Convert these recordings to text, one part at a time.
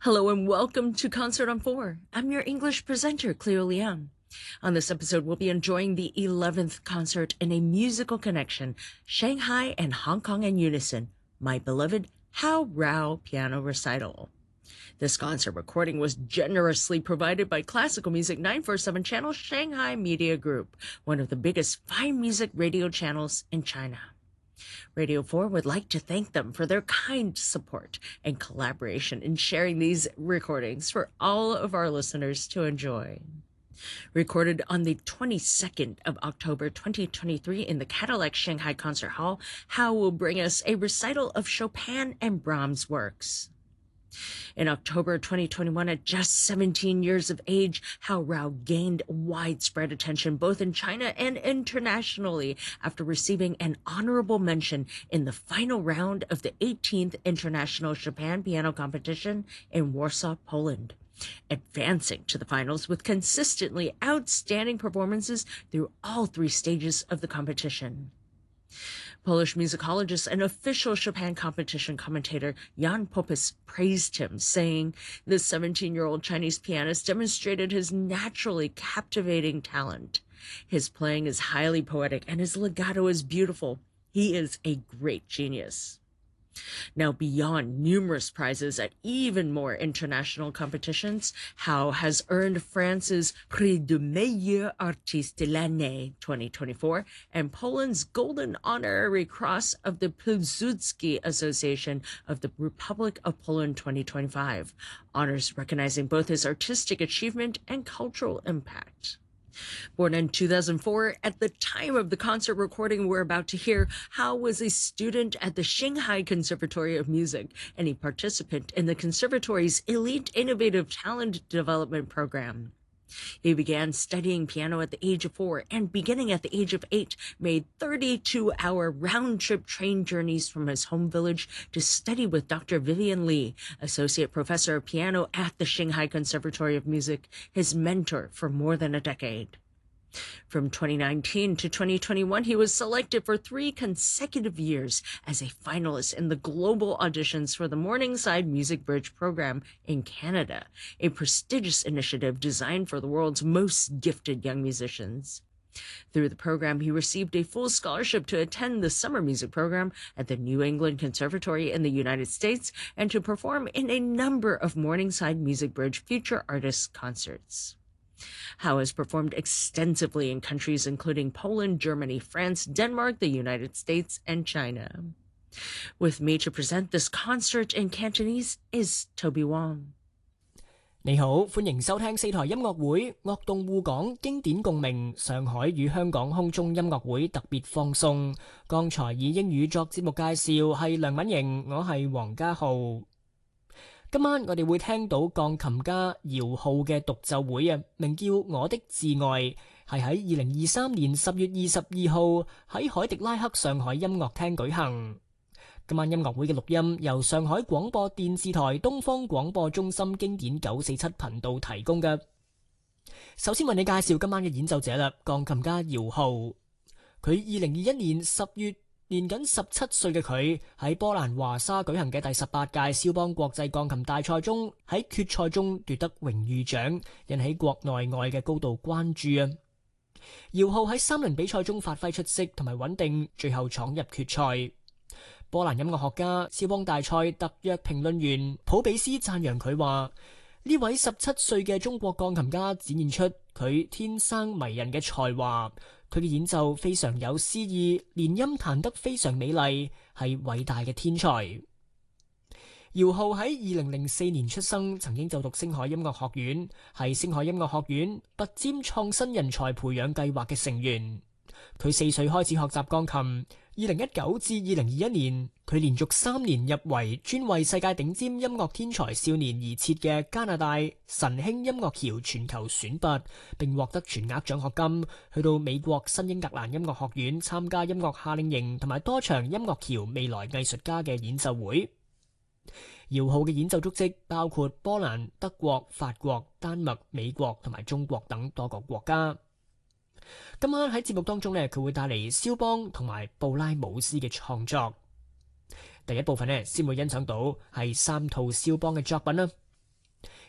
Hello and welcome to Concert on 4. I'm your English presenter, Cleo Liang. On this episode, we'll be enjoying the 11th concert in a musical connection, Shanghai and Hong Kong in unison, my beloved Hao Rao piano recital. This concert recording was generously provided by Classical Music 947 channel Shanghai Media Group, one of the biggest fine music radio channels in China. Radio 4 would like to thank them for their kind support and collaboration in sharing these recordings for all of our listeners to enjoy. Recorded on the 22nd of October 2023 in the Cadillac Shanghai Concert Hall, Hao will bring us a recital of Chopin and Brahms works. In October 2021, at just 17 years of age, Hao Rao gained widespread attention both in China and internationally after receiving an honorable mention in the final round of the 18th International Chopin Piano Competition in Warsaw, Poland, advancing to the finals with consistently outstanding performances through all three stages of the competition. Polish musicologist and official Chopin competition commentator Jan Popis praised him, saying, "The 17-year-old Chinese pianist demonstrated his naturally captivating talent. His playing is highly poetic and his legato is beautiful. He is a great genius." Now, beyond numerous prizes at even more international competitions, Hao has earned France's Prix du Meilleur Artiste de l'Année 2024 and Poland's Golden Honorary Cross of the Pilsudski Association of the Republic of Poland 2025, honors recognizing both his artistic achievement and cultural impact. Born in 2004, at the time of the concert recording we're about to hear, Hao was a student at the Shanghai Conservatory of Music and a participant in the conservatory's elite innovative talent development program. He began studying piano at the age of 4 and, beginning at the age of 8, made 32-hour round-trip train journeys from his home village to study with Dr. Vivian Li, associate professor of piano at the Shanghai Conservatory of Music, his mentor for more than a decade. From 2019 to 2021, he was selected for 3 consecutive years as a finalist in the global auditions for the Morningside Music Bridge program in Canada, a prestigious initiative designed for the world's most gifted young musicians. Through the program, he received a full scholarship to attend the summer music program at the New England Conservatory in the United States and to perform in a number of Morningside Music Bridge Future Artists concerts. Hao has performed extensively in countries including Poland, Germany, France, Denmark, the United States, and China. With me to present this concert in Cantonese is Toby Wong. 你好，歡迎收聽4台音樂會樂動互港經典共鳴上海與香港空中音樂會特別放送。剛才以英語作節目介紹係梁敏瑩，我係黃家浩。今晚我哋會聽到鋼琴家姚浩嘅獨奏會啊，名叫《我的至愛》，係喺2023年10月22號喺海迪拉克上海音樂廳舉行。今晚音樂會嘅錄音由上海廣播電視台東方廣播中心經典947頻道提供嘅。首先為你介紹今晚嘅演奏者啦，鋼琴家姚浩。佢2021年10月年僅17歲嘅佢喺波蘭華沙舉行嘅第18屆肖邦國際鋼琴大賽中，喺決賽中奪得榮譽獎，引起國內外嘅高度關注啊！姚浩喺3輪比賽中發揮出色同埋穩定，最後闖入決賽。波蘭音樂學家、肖邦大賽特約評論員普比斯讚揚佢話：呢位17歲嘅中國鋼琴家展現出佢天生迷人嘅才華，佢嘅演奏非常有詩意，連音彈得非常美麗，係偉大嘅天才。姚浩喺2004年出生，曾經就讀星海音樂學院，係星海音樂學院拔尖創新人才培養計劃嘅成員。佢4歲開始學習鋼琴，2019至2021年，佢連續3年入圍專為世界頂尖音樂天才少年而設嘅加拿大神興音樂橋全球選拔，並獲得全額獎學金，去到美國新英格蘭音樂學院參加音樂夏令營同埋多場音樂橋未來藝術家嘅演奏會。姚浩嘅演奏足跡包括波蘭、德國、法國、丹麥、美國同埋中國等多個國家。今晚喺節目當中呢，佢會帶嚟肖邦同埋布拉姆斯嘅創作。第一部分呢，先會欣賞到係3套肖邦嘅作品啦。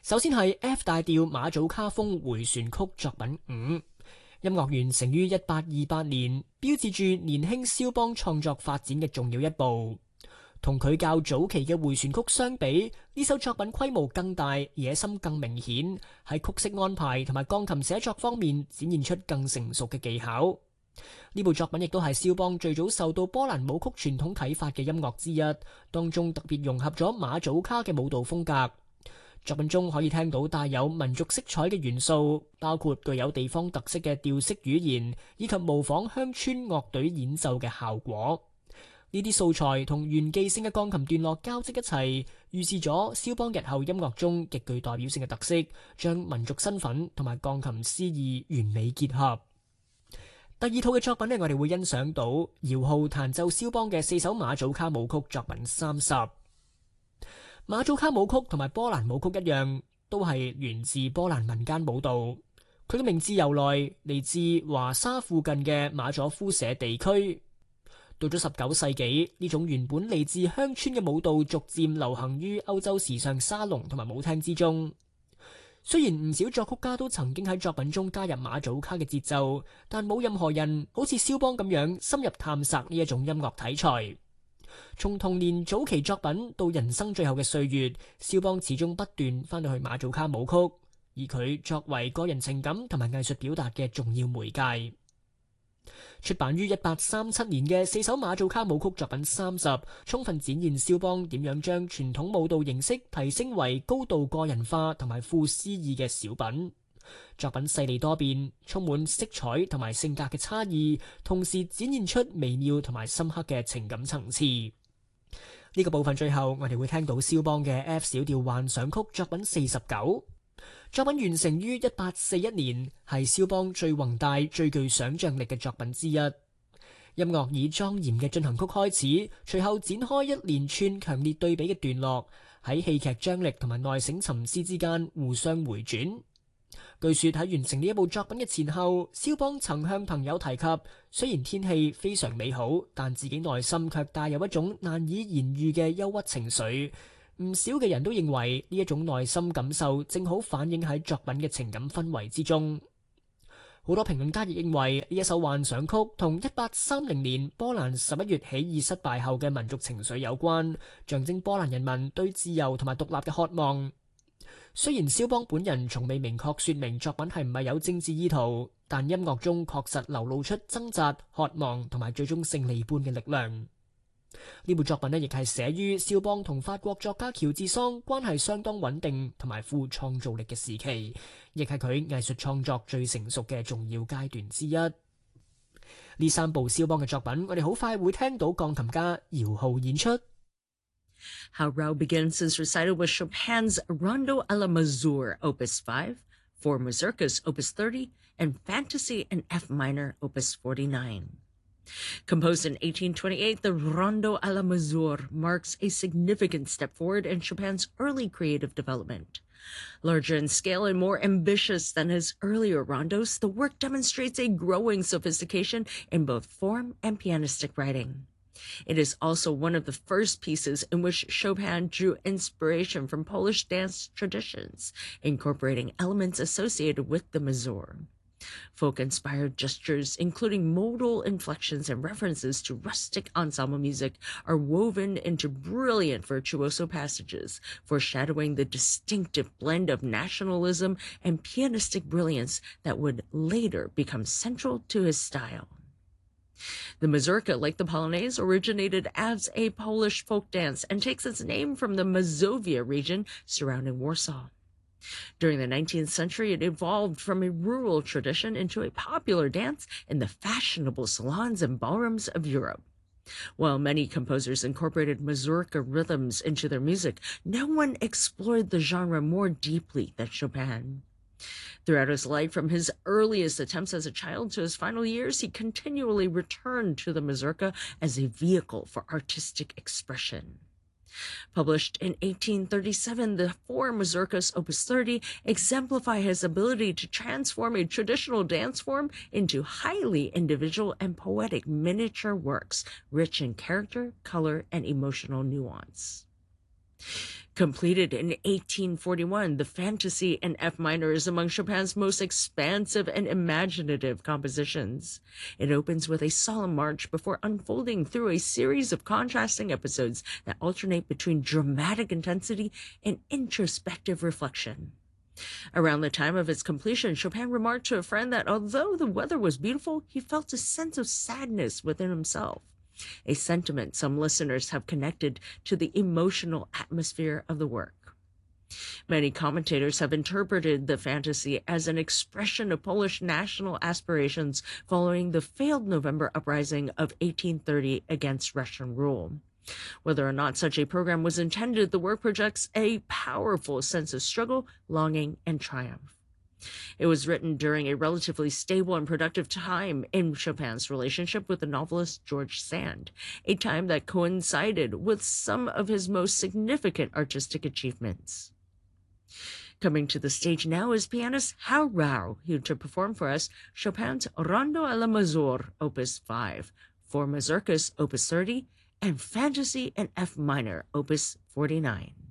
首先係 F 大調馬祖卡風回旋曲作品5，音樂完成於1828年，標誌住年輕蕭邦創作發展嘅重要一步。同佢較早期嘅回旋曲相比，呢首作品規模更大，野心更明顯，喺曲式安排同埋鋼琴寫作方面展現出更成熟嘅技巧。呢部作品亦都係蕭邦最早受到波蘭舞曲傳統啟發嘅音樂之一，當中特別融合咗馬祖卡嘅舞蹈風格。作品中可以聽到帶有民族色彩嘅元素，包括具有地方特色嘅調式語言，以及模仿鄉村樂隊演奏嘅效果。呢啲素材同炫技性嘅鋼琴段落交織一齊，預示咗蕭邦日後音樂中極具代表性嘅特色，將民族身份同埋鋼琴詩意完美結合。第二套嘅作品呢，我哋會欣賞到姚浩彈奏蕭邦嘅4首馬祖卡舞曲作品30。馬祖卡舞曲同埋波蘭舞曲一樣，都係源自波蘭民間舞蹈。佢嘅名字由來嚟自華沙附近嘅馬佐夫舍地區。到咗19世紀，呢種原本嚟自鄉村嘅舞蹈逐漸流行於歐洲時尚沙龍同埋舞廳之中。雖然唔少作曲家都曾經喺作品中加入馬祖卡嘅節奏，但冇任何人好似蕭邦咁樣深入探索呢一種音樂題材。從童年早期作品到人生最後嘅歲月，蕭邦始終不斷翻到去馬祖卡舞曲，而佢作為個人情感同埋藝術表達嘅重要媒介。出版於1837年嘅4首馬祖卡舞曲作品30，充分展現蕭邦點樣將傳統舞蹈形式提升為高度個人化同埋富詩意嘅小品。作品細膩多變，充滿色彩同埋性格嘅差異，同時展現出微妙同埋深刻嘅情感層次。呢個部分最後我哋會聽到蕭邦嘅 F 小調幻想曲作品49。作品完成於1841年，係蕭邦最宏大、最具想象力嘅作品之一。音樂以莊嚴嘅進行曲開始，隨後展開一連串強烈對比嘅段落，喺戲劇張力同埋內省沉思之間互相回轉。據說喺完成呢一部作品嘅前後，蕭邦曾向朋友提及，雖然天氣非常美好，但自己內心卻帶有一種難以言喻嘅憂鬱情緒。唔少嘅人都認為呢一種內心感受正好反映喺作品嘅情感氛圍之中。好多評論家亦認為呢一首幻想曲同1830年波蘭11月起義失敗後嘅民族情緒有關，象徵波蘭人民對自由同埋獨立嘅渴望。雖然蕭邦本人從未明確說明作品係唔係有政治意圖，但音樂中確實流露出掙扎、渴望同埋最終勝利般嘅力量。呢部作品呢，亦係寫於蕭邦同法國作家喬治桑關係相當穩定同埋富創造力嘅時期，亦係佢藝術創作最成熟嘅重要階段之一。呢3部蕭邦嘅作品，我哋好快會聽到鋼琴家姚浩演出。 How Rau begins his recital with Chopin's Rondo alla Mazur, Opus 5, 4 Mazurkas, Opus 30, and Fantasy in F minor, Opus 49. Composed in 1828, the Rondo alla Mazur marks a significant step forward in Chopin's early creative development. Larger in scale and more ambitious than his earlier rondos, the work demonstrates a growing sophistication in both form and pianistic writing. It is also one of the first pieces in which Chopin drew inspiration from Polish dance traditions, incorporating elements associated with the mazur. Folk-inspired gestures, including modal inflections and references to rustic ensemble music, are woven into brilliant virtuoso passages, foreshadowing the distinctive blend of nationalism and pianistic brilliance that would later become central to his style. The mazurka, like the polonaise, originated as a Polish folk dance and takes its name from the Mazovia region surrounding Warsaw. During the 19th century, it evolved from a rural tradition into a popular dance in the fashionable salons and ballrooms of Europe. While many composers incorporated mazurka rhythms into their music, no one explored the genre more deeply than Chopin. Throughout his life, from his earliest attempts as a child to his final years, he continually returned to the mazurka as a vehicle for artistic expression. Published in 1837, the 4 mazurkas, Opus 30, exemplify his ability to transform a traditional dance form into highly individual and poetic miniature works, rich in character, color, and emotional nuance. Completed in 1841, the Fantasy in F minor is among Chopin's most expansive and imaginative compositions. It opens with a solemn march before unfolding through a series of contrasting episodes that alternate between dramatic intensity and introspective reflection. Around the time of its completion, Chopin remarked to a friend that although the weather was beautiful, he felt a sense of sadness within himself, a sentiment some listeners have connected to the emotional atmosphere of the work. Many commentators have interpreted the Fantasy as an expression of Polish national aspirations following the failed November uprising of 1830 against Russian rule. Whether or not such a program was intended, the work projects a powerful sense of struggle, longing, and triumph. It was written during a relatively stable and productive time in Chopin's relationship with the novelist George Sand, a time that coincided with some of his most significant artistic achievements. Coming to the stage now is pianist Hal Rau, here to perform for us Chopin's Rondo alla Mazur, Opus 5, for Mazurkas, Opus 30, and Fantasy in F minor, Opus 49.